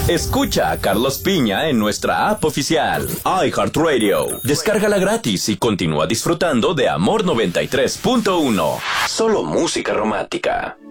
Escucha a Carlos Piña en nuestra app oficial, iHeartRadio. Descárgala gratis y continúa disfrutando de Amor 93.1. Solo música romántica.